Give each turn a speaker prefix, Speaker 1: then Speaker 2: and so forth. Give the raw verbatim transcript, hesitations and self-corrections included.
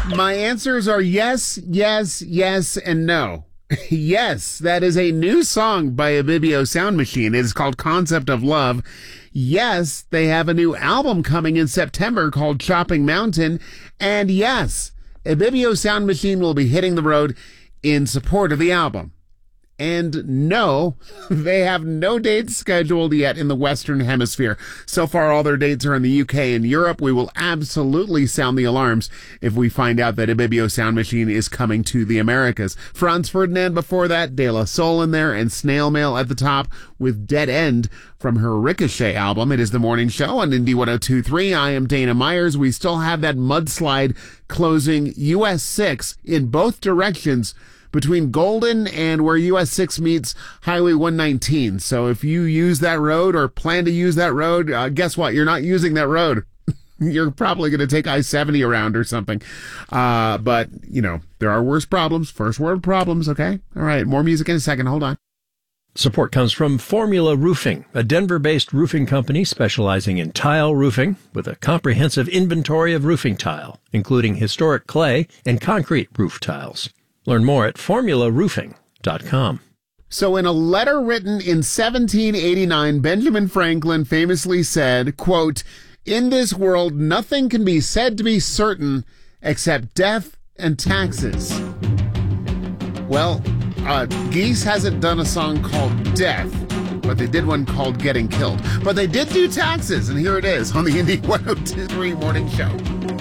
Speaker 1: My answers are yes, yes, yes, and no. Yes, that is a new song by Ibibio Sound Machine. It is called Concept of Love. Yes, they have a new album coming in September called Chopping Mountain. And yes, Ibibio Sound Machine will be hitting the road in support of the album. And no, they have no dates scheduled yet in the Western Hemisphere. So far, all their dates are in the U K and Europe. We will absolutely sound the alarms if we find out that Ibibio Sound Machine is coming to the Americas. Franz Ferdinand before that, De La Soul in there, and Snail Mail at the top with Dead End from her Ricochet album. It is The Morning Show on Indy one oh two point three. I am Dana Myers. We still have that mudslide closing U S six in both directions between Golden and where U S six meets Highway one nineteen. So if you use that road or plan to use that road, uh, guess what? You're not using that road. You're probably going to take I seventy around or something. Uh, but, you know, there are worse problems. First world problems, okay? All right, more music in a second. Hold on.
Speaker 2: Support comes from Formula Roofing, a Denver-based roofing company specializing in tile roofing with a comprehensive inventory of roofing tile, including historic clay and concrete roof tiles. Learn more at formula roofing dot com.
Speaker 1: So in a letter written in seventeen eighty-nine, Benjamin Franklin famously said, quote, "In this world, nothing can be said to be certain except death and taxes." Well, uh, Geese hasn't done a song called Death, but they did one called Getting Killed. But they did do taxes, and here it is on the Indy one oh two point three Morning Show.